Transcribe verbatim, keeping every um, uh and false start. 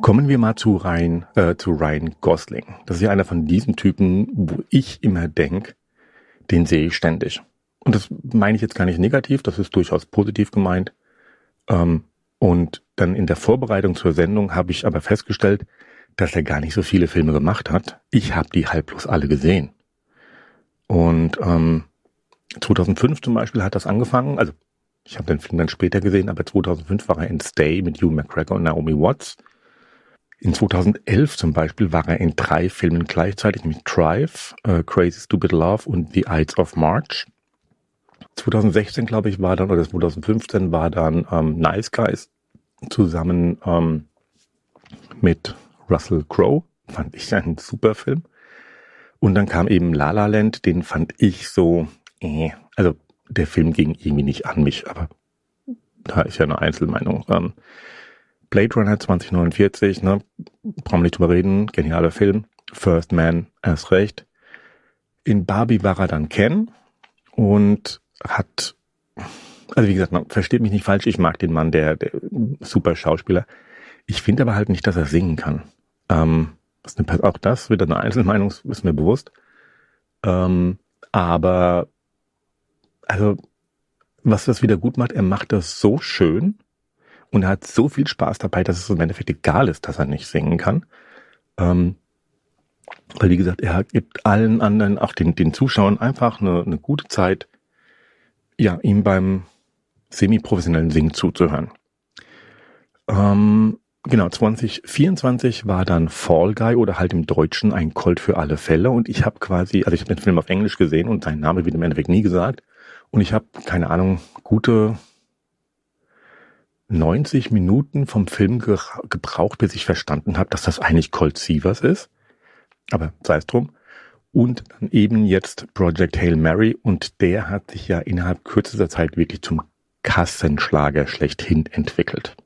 Kommen wir mal zu Ryan, äh, zu Ryan Gosling. Das ist ja einer von diesen Typen, wo ich immer denke, den sehe ich ständig. Und das meine ich jetzt gar nicht negativ, das ist durchaus positiv gemeint. Ähm, und dann in der Vorbereitung zur Sendung habe ich aber festgestellt, dass er gar nicht so viele Filme gemacht hat. Ich habe die halb bloß alle gesehen. Und ähm, zweitausendfünf zum Beispiel hat das angefangen, also ich habe den Film dann später gesehen, aber zweitausendfünf war er in Stay mit Hugh McGregor und Naomi Watts. In zweitausendelf zum Beispiel war er in drei Filmen gleichzeitig mit Drive, äh, Crazy Stupid Love und The Ides of March. zweitausendsechzehn, glaube ich, war dann, oder zweitausendfünfzehn war dann ähm, Nice Guys zusammen ähm, mit Russell Crowe. Fand ich einen super Film. Und dann kam eben La La Land, den fand ich so, äh, also der Film ging irgendwie nicht an mich, aber da ist ja eine Einzelmeinung. Ähm, Blade Runner zwanzig neunundvierzig, ne, brauchen wir nicht drüber reden, genialer Film. First Man, erst recht. In Barbie war er dann Ken und hat, also wie gesagt, man versteht mich nicht falsch, ich mag den Mann, der, der super Schauspieler. Ich finde aber halt nicht, dass er singen kann. Ähm, das ist eine, auch das wieder eine Einzelmeinung, ist mir bewusst. Ähm, aber, also, was das wieder gut macht, er macht das so schön und er hat so viel Spaß dabei, dass es im Endeffekt egal ist, dass er nicht singen kann. Ähm, weil, wie gesagt, er gibt allen anderen, auch den, den Zuschauern, einfach eine, eine gute Zeit, ja, ihm beim semi-professionellen Singen zuzuhören. Ähm, genau, zwanzig vierundzwanzig war dann Fall Guy oder halt im Deutschen ein Colt für alle Fälle und ich habe quasi, also ich habe den Film auf Englisch gesehen und seinen Namen wird im Endeffekt nie gesagt und ich habe, keine Ahnung, gute neunzig Minuten vom Film ge- gebraucht, bis ich verstanden habe, dass das eigentlich Colt Sievers ist, aber sei es drum. Und dann eben jetzt Project Hail Mary und der hat sich ja innerhalb kürzester Zeit wirklich zum Kassenschlager schlechthin entwickelt.